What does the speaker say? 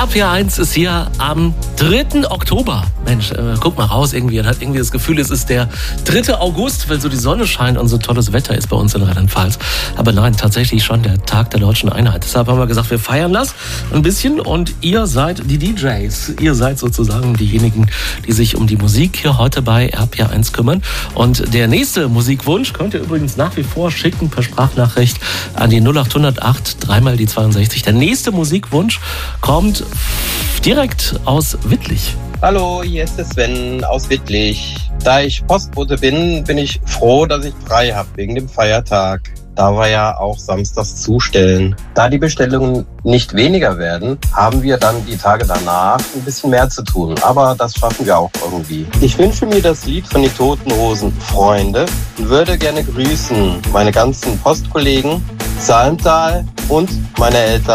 RPR1 ist hier am 3. Oktober. Mensch, guck mal raus irgendwie. Man hat irgendwie das Gefühl, es ist der 3. August, weil so die Sonne scheint und so tolles Wetter ist bei uns in Rheinland-Pfalz. Aber nein, tatsächlich schon der Tag der Deutschen Einheit. Deshalb haben wir gesagt, wir feiern das ein bisschen und ihr seid die DJs. Ihr seid sozusagen diejenigen, die sich um die Musik hier heute bei RPR1 kümmern. Und der nächste Musikwunsch könnt ihr übrigens nach wie vor schicken per Sprachnachricht an die 08008 3 die 62. Der nächste Musikwunsch kommt direkt aus Wittlich. Hallo, hier ist der Sven aus Wittlich. Da ich Postbote bin, bin ich froh, dass ich frei habe wegen dem Feiertag. Da wir ja auch samstags zustellen. Da die Bestellungen nicht weniger werden, haben wir dann die Tage danach ein bisschen mehr zu tun. Aber das schaffen wir auch irgendwie. Ich wünsche mir das Lied von den Toten Hosen Freunde und würde gerne grüßen meine ganzen Postkollegen, Salmtal und meine Eltern.